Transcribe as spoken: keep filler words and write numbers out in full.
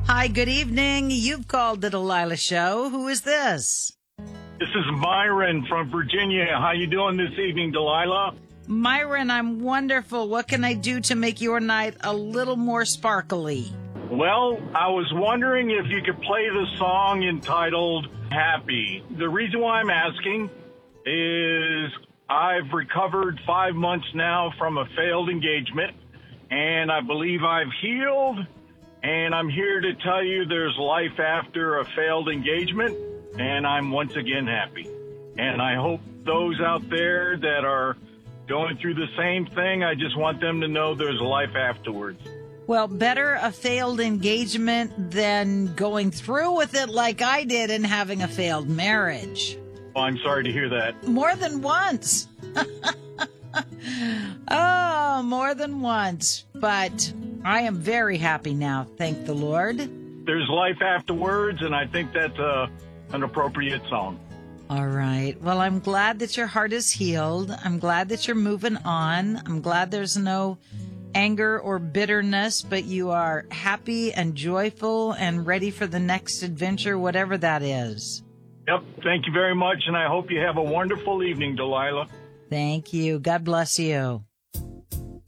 Hi, good evening. You've called the Delilah Show. Who is this? This is Myron from Virginia. How you doing this evening, Delilah? Myron, I'm wonderful. What can I do to make your night a little more sparkly? Well, I was wondering if you could play the song entitled Happy. The reason why I'm asking is I've recovered five months now from a failed engagement, and I believe I've healed, and I'm here to tell you there's life after a failed engagement, and I'm once again happy. And I hope those out there that are going through the same thing, I just want them to know there's life afterwards. Well, better a failed engagement than going through with it like I did and having a failed marriage. Oh, I'm sorry to hear that. More than once. Oh, more than once. But I am very happy now, thank the Lord. There's life afterwards, and I think that's a, an appropriate song. All right. Well, I'm glad that your heart is healed. I'm glad that you're moving on. I'm glad there's no anger or bitterness, but you are happy and joyful and ready for the next adventure, whatever that is. Yep. Thank you very much, and I hope you have a wonderful evening, Delilah. Thank you. God bless you.